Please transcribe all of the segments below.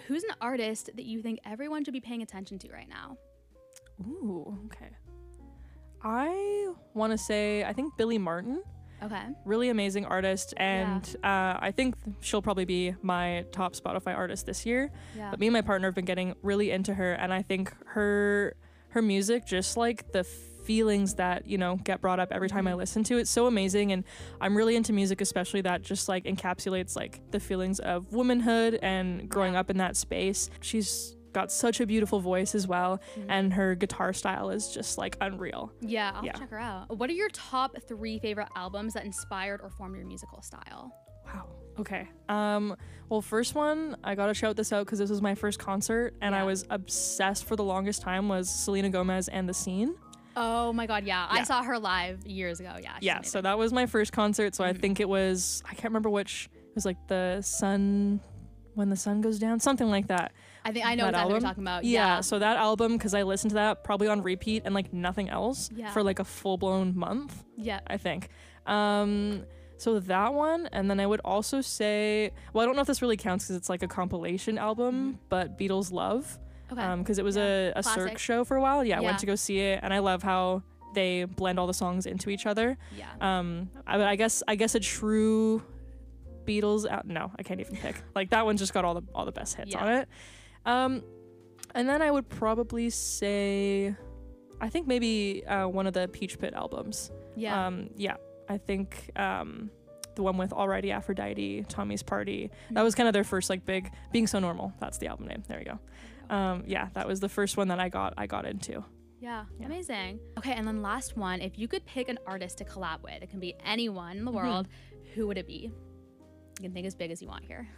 who's an artist that you think everyone should be paying attention to right now? Ooh, okay. I want to say, I think Billie Martin. Okay. Really amazing artist, and I think she'll probably be my top Spotify artist this year. Yeah. But me and my partner have been getting really into her, and I think her music, just like the feelings that, you know, get brought up every time I listen to it, so amazing. And I'm really into music, especially that just like encapsulates like the feelings of womanhood and growing up in that space. She's got such a beautiful voice as well, and her guitar style is just like unreal. Yeah, I'll have to check her out. What are your top 3 favorite albums that inspired or formed your musical style? Wow. Okay. Well, first one, I gotta shout this out because this was my first concert, and I was obsessed for the longest time, was Selena Gomez and The Scene. Oh my God, yeah. I saw her live years ago. Yeah. Yeah, so that was my first concert. So I think it was, I can't remember which, it was like When the Sun Goes Down, something like that. I think I know exactly what you're talking about. Yeah, so that album, because I listened to that probably on repeat and like nothing else for like a full-blown month. Yeah, I think. So that one, and then I would also say, well, I don't know if this really counts because it's like a compilation album, but Beatles Love. Okay. Because it was a Cirque show for a while. Yeah, I went to go see it, and I love how they blend all the songs into each other. Yeah. I guess a true Beatles no, I can't even pick. Like that one just got all the best hits on it. And then I would probably say, I think maybe one of the Peach Pit albums. Yeah. I think the one with Alrighty Aphrodite, Tommy's Party. That was kind of their first like big, Being So Normal. That's the album name. There we go. Yeah, that was the first one that I got into. Yeah, amazing. Okay, and then last one, if you could pick an artist to collab with, it can be anyone in the world, who would it be? You can think as big as you want here.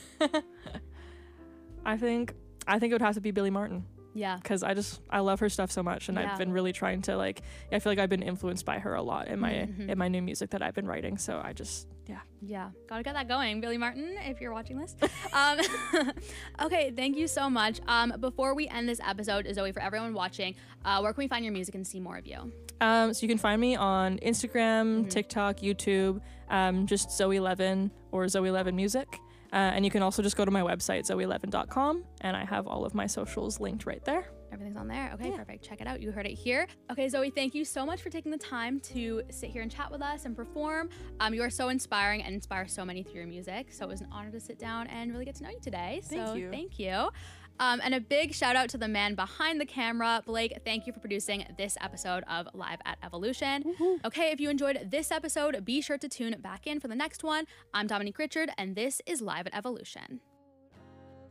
I think it would have to be Billie Martin. Yeah. Because I love her stuff so much, and I've been really trying to like, I feel like I've been influenced by her a lot in my new music that I've been writing. So I just, gotta get that going, Billie Martin, if you're watching this. Okay, thank you so much. Before we end this episode, Zoe, for everyone watching, where can we find your music and see more of you? So you can find me on Instagram, TikTok, YouTube, just Zoe11 or Zoe11 Music. And you can also just go to my website, zoe11.com, and I have all of my socials linked right there. Everything's on there. Okay, perfect. Check it out. You heard it here. Okay, Zoe, thank you so much for taking the time to sit here and chat with us and perform. You are so inspiring and inspire so many through your music. So it was an honor to sit down and really get to know you today. Thank you. Thank you. And a big shout out to the man behind the camera, Blake. Thank you for producing this episode of Live at Evolution. Okay, if you enjoyed this episode, be sure to tune back in for the next one. I'm Dominique Richard, and this is Live at Evolution.